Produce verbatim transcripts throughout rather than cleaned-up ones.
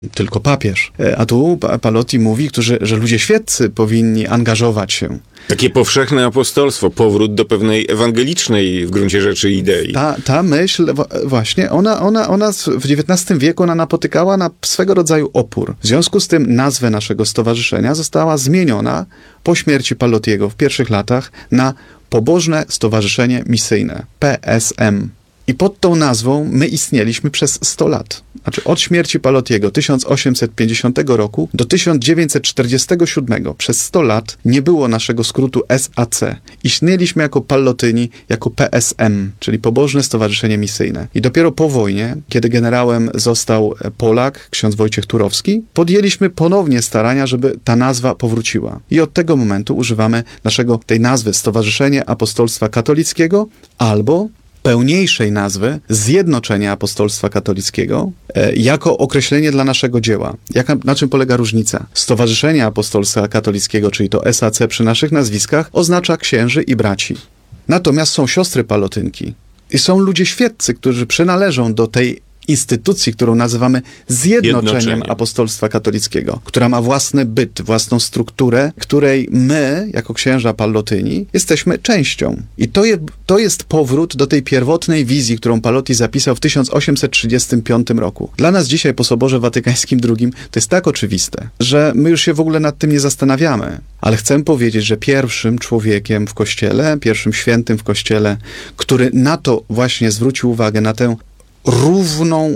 tylko papież. A tu Palotti mówi, którzy, że ludzie świeccy powinni angażować się. Takie powszechne apostolstwo, powrót do pewnej ewangelicznej w gruncie rzeczy idei. Ta, ta myśl właśnie, ona, ona, ona w dziewiętnastym wieku ona napotykała na swego rodzaju opór. W związku z tym nazwa naszego stowarzyszenia została zmieniona po śmierci Palottiego w pierwszych latach na Pobożne Stowarzyszenie Misyjne, P S M. I pod tą nazwą my istnieliśmy przez sto lat. Znaczy od śmierci Palottiego tysiąc osiemset pięćdziesiątego roku do tysiąc dziewięćset czterdziestego siódmego przez sto lat nie było naszego skrótu S A C. Istnieliśmy jako Pallotyni, jako P S M, czyli Pobożne Stowarzyszenie Misyjne. I dopiero po wojnie, kiedy generałem został Polak, ksiądz Wojciech Turowski, podjęliśmy ponownie starania, żeby ta nazwa powróciła. I od tego momentu używamy naszego, tej nazwy Stowarzyszenie Apostolstwa Katolickiego albo pełniejszej nazwy Zjednoczenie Apostolstwa Katolickiego e, jako określenie dla naszego dzieła. Jaka, na czym polega różnica? Stowarzyszenie Apostolstwa Katolickiego, czyli to S A C przy naszych nazwiskach, oznacza księży i braci. Natomiast są siostry palotynki i są ludzie świeccy, którzy przynależą do tej instytucji, którą nazywamy Zjednoczeniem Jednoczenie. Apostolstwa Katolickiego, która ma własny byt, własną strukturę, której my, jako księża Pallotyni, jesteśmy częścią. I to, je, to jest powrót do tej pierwotnej wizji, którą Palotti zapisał w tysiąc osiemset trzydziestym piątym roku. Dla nas dzisiaj po Soborze Watykańskim drugim to jest tak oczywiste, że my już się w ogóle nad tym nie zastanawiamy. Ale chcę powiedzieć, że pierwszym człowiekiem w Kościele, pierwszym świętym w Kościele, który na to właśnie zwrócił uwagę, na tę równą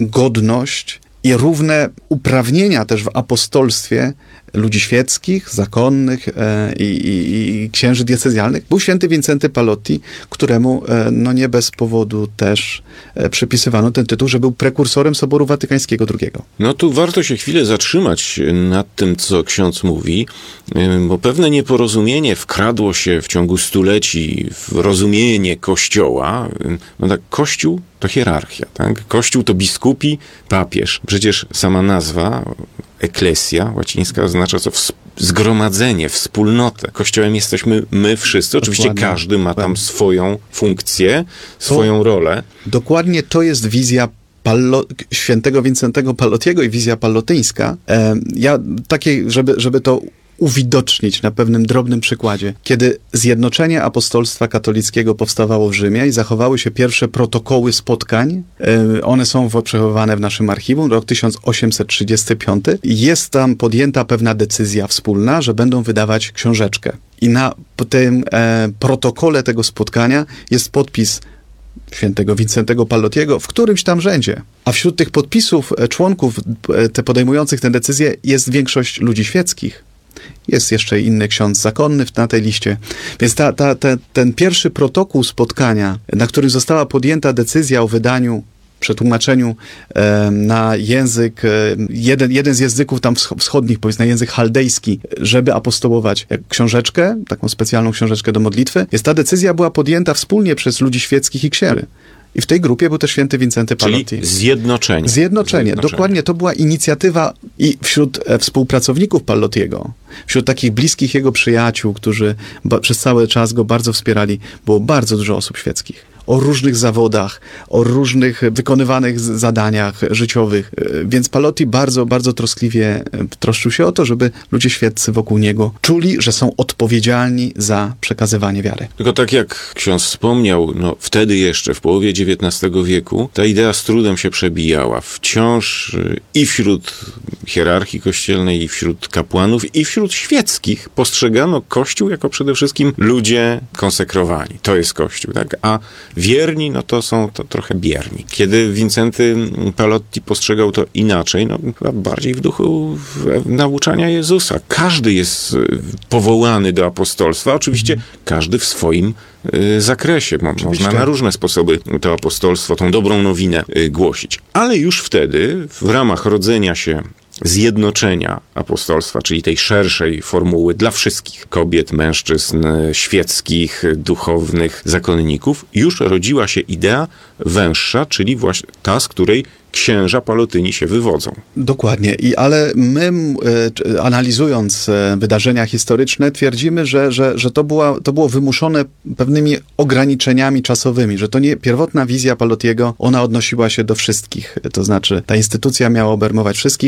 godność i równe uprawnienia też w apostolstwie ludzi świeckich, zakonnych e, i, i, i księży diecezjalnych, był święty Wincenty Palotti, któremu e, no nie bez powodu też e, przypisywano ten tytuł, że był prekursorem Soboru Watykańskiego drugiego. No tu warto się chwilę zatrzymać nad tym, co ksiądz mówi, bo pewne nieporozumienie wkradło się w ciągu stuleci w rozumienie Kościoła. No tak, Kościół to hierarchia, tak? Kościół to biskupi, papież. Przecież sama nazwa Ecclesia łacińska oznacza co? Zgromadzenie, wspólnotę. Kościołem jesteśmy my wszyscy. Oczywiście dokładnie, każdy ma tam swoją funkcję, swoją to, rolę. Dokładnie to jest wizja Pallo, świętego Wincentego Pallottiego i wizja pallotyńska. E, ja takiej, żeby, żeby to uwidocznić na pewnym drobnym przykładzie. Kiedy Zjednoczenie Apostolstwa Katolickiego powstawało w Rzymie i zachowały się pierwsze protokoły spotkań, yy, one są w, przechowywane w naszym archiwum, rok tysiąc osiemset trzydziesty piąty. Jest tam podjęta pewna decyzja wspólna, że będą wydawać książeczkę. I na tym e, protokole tego spotkania jest podpis świętego Wincentego Pallottiego w którymś tam rzędzie. A wśród tych podpisów członków te podejmujących tę decyzję jest większość ludzi świeckich. Jest jeszcze inny ksiądz zakonny na tej liście. Więc ta, ta, ta, ten pierwszy protokół spotkania, na którym została podjęta decyzja o wydaniu, przetłumaczeniu e, na język, e, jeden, jeden z języków tam wschodnich, powiedzmy na język chaldejski, żeby apostołować książeczkę, taką specjalną książeczkę do modlitwy, jest ta decyzja była podjęta wspólnie przez ludzi świeckich i księży. I w tej grupie był też święty Wincenty Pallotti. Czyli zjednoczenie. Zjednoczenie. Zjednoczenie. Dokładnie, to była inicjatywa i wśród e, współpracowników Pallottiego, wśród takich bliskich jego przyjaciół, którzy ba, przez cały czas go bardzo wspierali, było bardzo dużo osób świeckich. O różnych zawodach, o różnych wykonywanych zadaniach życiowych. Więc Pallotti bardzo, bardzo troskliwie troszczył się o to, żeby ludzie świeccy wokół niego czuli, że są odpowiedzialni za przekazywanie wiary. Tylko tak jak ksiądz wspomniał, no wtedy jeszcze, w połowie dziewiętnastego wieku, ta idea z trudem się przebijała. Wciąż i wśród hierarchii kościelnej, i wśród kapłanów, i wśród świeckich postrzegano Kościół jako przede wszystkim ludzie konsekrowani. To jest Kościół, tak? A wierni, no to są to trochę bierni. Kiedy Wincenty Pallotti postrzegał to inaczej, no chyba bardziej w duchu nauczania Jezusa. Każdy jest powołany do apostolstwa, oczywiście mm. każdy w swoim y, zakresie. Mo- można na różne sposoby to apostolstwo, tą dobrą nowinę y, głosić. Ale już wtedy, w ramach rodzenia się zjednoczenia apostolstwa, czyli tej szerszej formuły dla wszystkich kobiet, mężczyzn, świeckich, duchownych, zakonników, już rodziła się idea węższa, czyli właśnie ta, z której księża Pallotyni się wywodzą. Dokładnie. I ale my, e, analizując e, wydarzenia historyczne, twierdzimy, że, że, że to, była, to było wymuszone pewnymi ograniczeniami czasowymi, że to nie pierwotna wizja Pallottiego, ona odnosiła się do wszystkich. To znaczy, ta instytucja miała obejmować wszystkich.